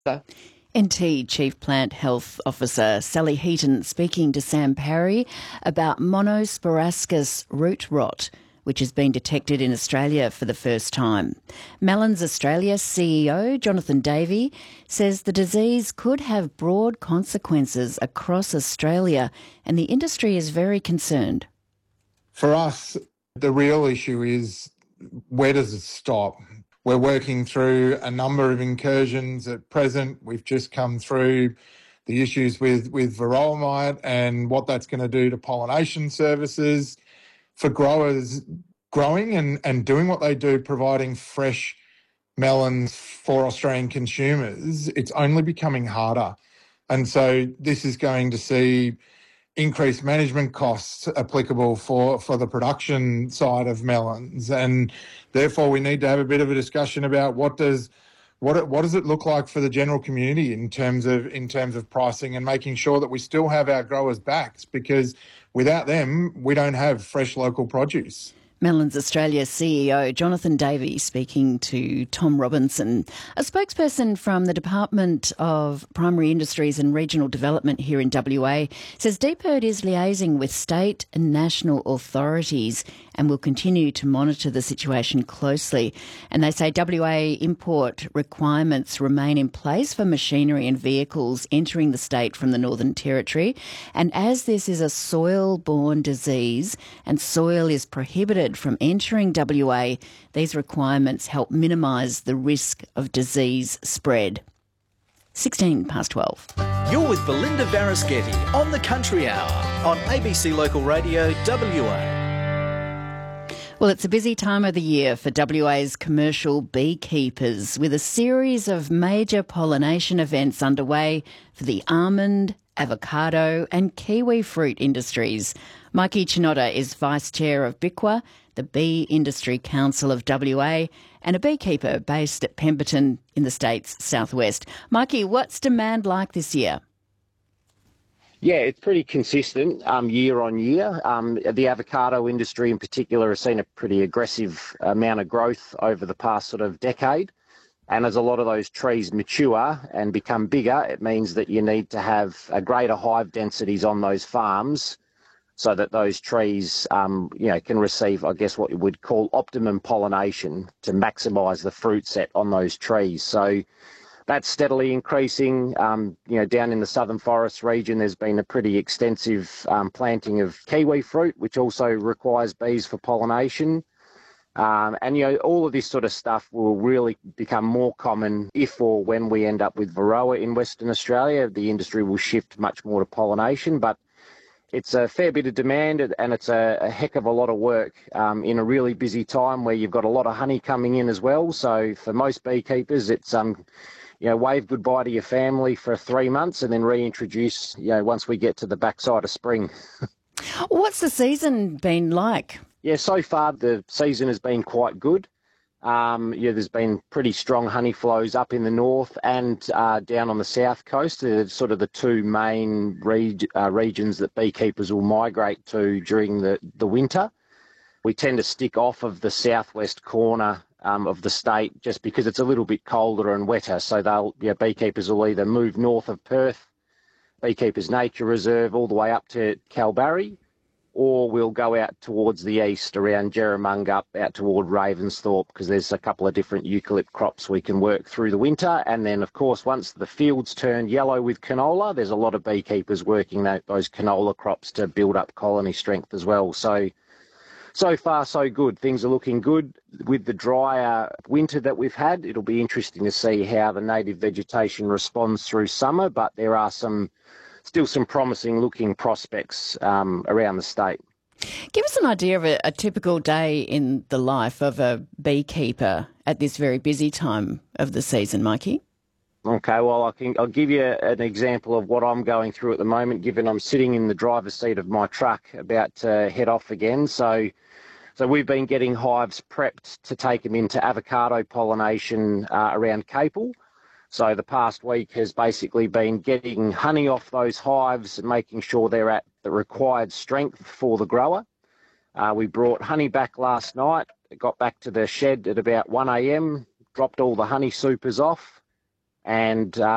NT Chief Plant Health Officer Sally Heaton speaking to Sam Parry about Monosporascus root rot, which has been detected in Australia for the first time. Mellons Australia CEO Jonathan Davey says the disease could have broad consequences across Australia, and the industry is very concerned. For us, the real issue is, where does it stop? We're working through a number of incursions at present. We've just come through the issues with varroa mite and what that's going to do to pollination services. For growers growing and doing what they do, providing fresh melons for Australian consumers, it's only becoming harder. And so this is going to see increased management costs applicable for the production side of melons, and therefore we need to have a bit of a discussion about what does it look like for the general community in terms of pricing, and making sure that we still have our growers' backs, because without them we don't have fresh local produce. Mellons Australia CEO Jonathan Davey speaking to Tom Robinson. A spokesperson from the Department of Primary Industries and Regional Development here in WA says DPIRD is liaising with state and national authorities and will continue to monitor the situation closely. And they say WA import requirements remain in place for machinery and vehicles entering the state from the Northern Territory. And as this is a soil-borne disease and soil is prohibited from entering WA, these requirements help minimise the risk of disease spread. 12:16. You're with Belinda Varaschetti on the Country Hour on ABC Local Radio WA. Well, it's a busy time of the year for WA's commercial beekeepers, with a series of major pollination events underway for the almond, avocado and kiwi fruit industries. Mikey Chinoda is Vice Chair of BICWA, the Bee Industry Council of WA, and a beekeeper based at Pemberton in the state's southwest. Mikey, what's demand like this year? Yeah, it's pretty consistent year on year. The avocado industry in particular has seen a pretty aggressive amount of growth over the past sort of decade. And as a lot of those trees mature and become bigger, it means that you need to have a greater hive densities on those farms so that those trees can receive, I guess, what you would call optimum pollination to maximise the fruit set on those trees. So that's steadily increasing. Down in the Southern Forest region, there's been a pretty extensive planting of kiwi fruit, which also requires bees for pollination. All of this sort of stuff will really become more common if or when we end up with varroa in Western Australia. The industry will shift much more to pollination, but it's a fair bit of demand, and it's a heck of a lot of work in a really busy time where you've got a lot of honey coming in as well. So for most beekeepers, it's wave goodbye to your family for 3 months and then reintroduce, once we get to the backside of spring. What's the season been like? Yeah, so far the season has been quite good. There's been pretty strong honey flows up in the north and down on the south coast. They're sort of the two main regions that beekeepers will migrate to during the winter. We tend to stick off of the southwest corner of the state just because it's a little bit colder and wetter. So beekeepers will either move north of Perth, Beekeepers Nature Reserve, all the way up to Kalbarri, or we'll go out towards the east around Jerramungup out toward Ravensthorpe, because there's a couple of different eucalypt crops we can work through the winter. And then, of course, once the fields turn yellow with canola, there's a lot of beekeepers working those canola crops to build up colony strength as well. So far, so good. Things are looking good. With the drier winter that we've had, it'll be interesting to see how the native vegetation responds through summer, but there are still some promising looking prospects around the state. Give us an idea of a typical day in the life of a beekeeper at this very busy time of the season, Mikey. Okay, well, I'll give you an example of what I'm going through at the moment, given I'm sitting in the driver's seat of my truck about to head off again. So we've been getting hives prepped to take them into avocado pollination around Capel. So the past week has basically been getting honey off those hives and making sure they're at the required strength for the grower. We brought honey back last night, got back to the shed at about 1 a.m, dropped all the honey supers off, and